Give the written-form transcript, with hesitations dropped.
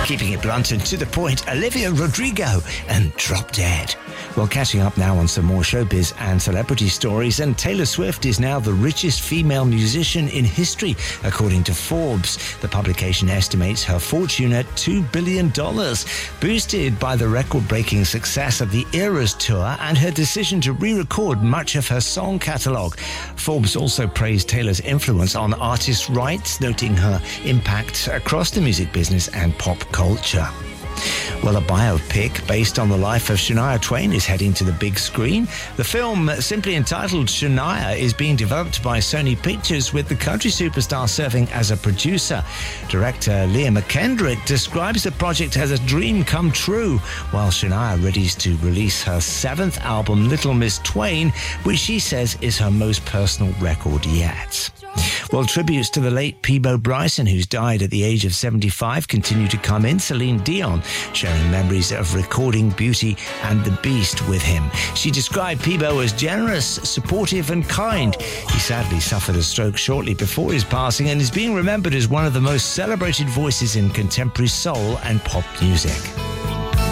Keeping it blunt and to the point, Olivia Rodrigo and Drop Dead. Well, catching up now on some more showbiz and celebrity stories, and Taylor Swift is now the richest female musician in history, according to Forbes. The publication estimates her fortune at $2 billion, boosted by the record-breaking success of the Eras tour and her decision to re-record much of her song catalogue. Forbes also praised Taylor's influence on artists' rights, noting her impact across the music business and pop culture. Well, a biopic based on the life of Shania Twain is heading to the big screen. The film, simply entitled Shania, is being developed by Sony Pictures, with the country superstar serving as a producer. Director Leah McKendrick describes the project as a dream come true, while Shania readies to release her 7th album, Little Miss Twain, which she says is her most personal record yet. Well, tributes to the late Peabo Bryson, who's died at the age of 75, continue to come in. Celine Dion sharing memories of recording Beauty and the Beast with him. She described Peabo as generous, supportive and kind. He sadly suffered a stroke shortly before his passing and is being remembered as one of the most celebrated voices in contemporary soul and pop music.